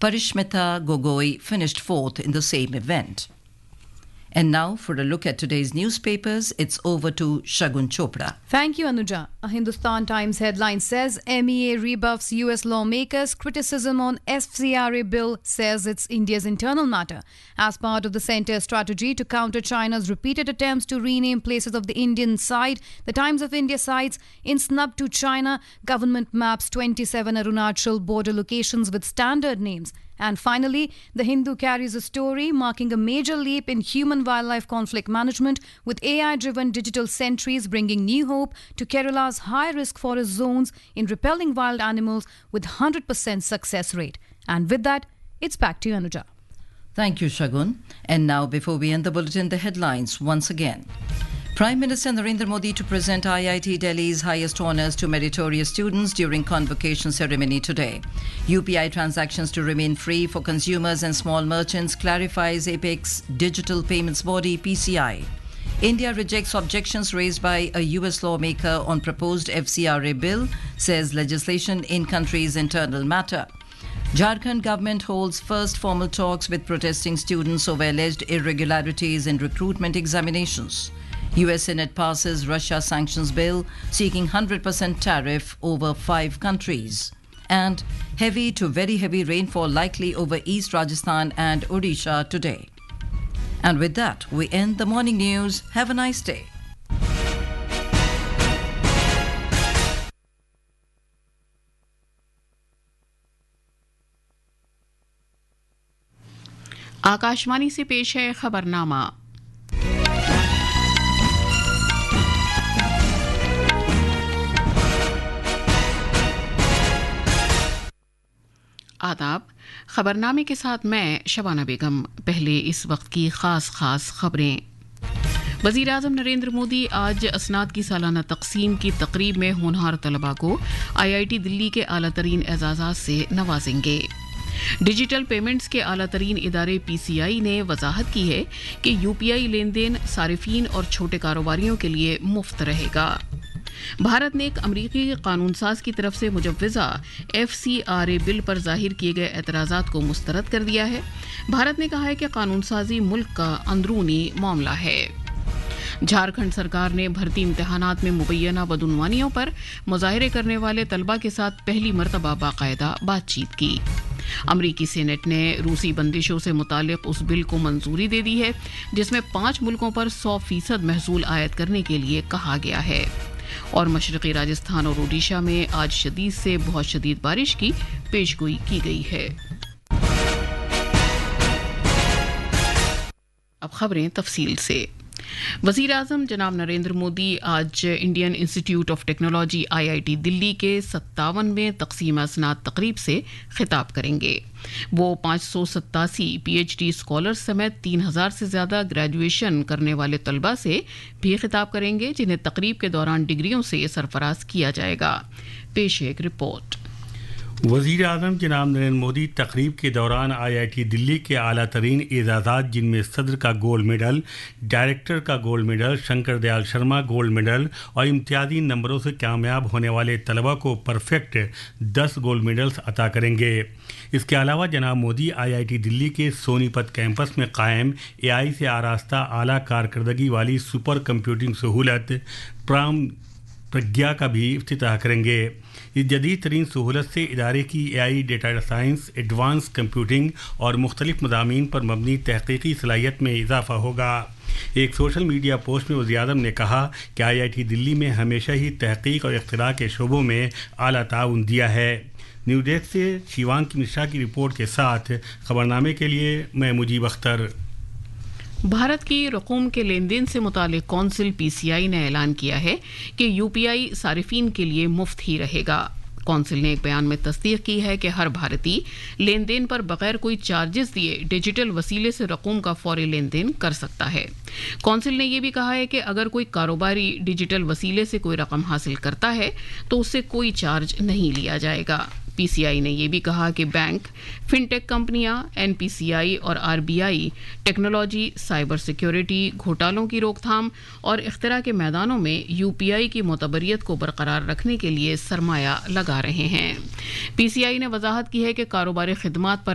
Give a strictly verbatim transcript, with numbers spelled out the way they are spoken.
Parishmita Gogoi finished fourth in the same event. And now, for a look at today's newspapers, it's over to Shagun Chopra. Thank you, Anuja. A Hindustan Times headline says M E A rebuffs U S lawmakers. Criticism on F C R A bill says it's India's internal matter. As part of the centre's strategy to counter China's repeated attempts to rename places of the Indian side, the Times of India cites in snub to China, government maps twenty-seven Arunachal border locations with standard names. And finally, The Hindu carries a story marking a major leap in human-wildlife conflict management, with A I-driven digital sentries bringing new hope to Kerala's high-risk forest zones in repelling wild animals with one hundred percent success rate. And with that, it's back to you, Anuja. Thank you, Shagun. And now, before we end the bulletin, the headlines once again. Prime Minister Narendra Modi to present I I T Delhi's highest honours to meritorious students during convocation ceremony today. U P I transactions to remain free for consumers and small merchants, clarifies Apex Digital Payments Body P C I. India rejects objections raised by a U S lawmaker on proposed F C R A bill, says legislation in country's internal matter. Jharkhand government holds first formal talks with protesting students over alleged irregularities in recruitment examinations. U S Senate passes Russia sanctions bill seeking one hundred percent tariff over five countries. And heavy to very heavy rainfall likely over East Rajasthan and Odisha today. And with that, we end the morning news. Have a nice day. Akashvani से पेश है खबरनामा। आदाब। खबरनामे के साथ मैं शबाना बेगम। पहले इस वक्त की खास खास खबरें। वज़ीर आज़म नरेंद्र मोदी आज असनाद की सालाना तकसीम की तकरीब में होनहार तलबा को आई आई टी दिल्ली के आला तरीन एजाज़ात से नवाजेंगे। डिजिटल पेमेंट्स के आला तरीन इदारे पी सी आई ने वजाहत की है कि U P I lane then सारिफीन और छोटे कारोबारियों के लिए मुफ्त रहेगा। भारत ने एक अमरीकी कानून साज की तरफ से मुजव्वज़ा F C R A bill पर जाहिर किए गए एतराज़ात को मुस्तरद कर दिया है। भारत ने कहा है कि कानून साजी मुल्क का अंदरूनी मामला है। झारखंड सरकार ने भर्ती इम्तिहानात में मुबैना बदउनवानियों पर मुजाहरे करने वाले तलबा के साथ पहली मरतबा बाकायदा बातचीत की। अमरीकी सेनेट ने रूसी बंदिशों से मुतालिक उस बिल को मंजूरी दे दी है जिसमें पाँच मुल्कों पर सौ फीसद महसूल आयद करने के लिए कहा गया है। और मशरक़ी राजस्थान और ओडिशा में आज शदीद से बहुत शदीद बारिश की पेशगोई की गई है। अब खबरें तफसील से। वज़ीर आज़म जनाब नरेंद्र मोदी आज Indian institute of technology I I T Delhi के सत्तावनवें तकसीम असनाद तकरीब से खिताब करेंगे। वो पाँच सौ सत्तासी पी एच डी स्कॉलर्स समेत तीन हज़ार से ज़्यादा ग्रेजुएशन करने वाले तलबा से भी खिताब करेंगे, जिन्हें तकरीब के दौरान डिग्रियों से सरफराज किया जाएगा। पेश एक रिपोर्ट। वज़ीर आज़म जनाब नरेंद्र मोदी तकरीब के दौरान आई आई टी दिल्ली के आला तरीन एजाज़ात, जिनमें सदर का गोल्ड मेडल, डायरेक्टर का gold medal, Shankar Dayal Sharma gold medal और इम्तियाजी नंबरों से कामयाब होने वाले तलबा को परफेक्ट दस गोल्ड मेडल्स अता करेंगे। इसके अलावा जनाब मोदी आई आई टी दिल्ली के सोनीपत कैंपस में कायम ए आई से आरास्ता आला कारकर्दगी वाली सुपर कंप्यूटिंग सहूलत प्राम प्रज्ञा का भी इफ्तिताह करेंगे। इस जदीद तरीन सहूलत से इदारे की ए आई, डेटा साइंस, एडवांस कंप्यूटिंग और मुख्तलिफ मज़ामीन पर मबनी तहकीकी सलाहियत में इजाफा होगा। एक सोशल मीडिया पोस्ट में वज़ीर आज़म ने कहा कि आई आई टी दिल्ली में हमेशा ही तहकीक और इख्तिराअ के शोबों में आला ताउन दिया है। न्यू डेस्क से शिवांक मिश्रा की रिपोर्ट के साथ खबरनामे के लिए मैं मुजीब अख्तर। भारत की रकूम के लेन देन से मुतालिक कौंसिल पी सी आई ने ऐलान किया है कि यू पी आई सारिफीन के लिए मुफ्त ही रहेगा। कौंसिल ने एक बयान में तस्दीक की है कि हर भारतीय लेन देन पर बगैर कोई चार्जेस दिए डिजिटल वसीले से रकूम का फौरी लेन देन कर सकता है। कौंसिल ने यह भी कहा है कि अगर कोई कारोबारी डिजिटल वसीले से कोई रकम हासिल करता है तो उससे कोई चार्ज नहीं लिया जाएगा। पी सी आई ने यह भी कहा कि बैंक, फिनटेक कंपनियां, एन पी सी आई और R B I technology, cyber security, घोटालों की रोकथाम और इख्तिरा के मैदानों में यू पी आई की मोतबरियत को बरकरार रखने के लिए सरमाया लगा रहे हैं। पी सी आई ने वजाहत की है कि कारोबारी खिदमात पर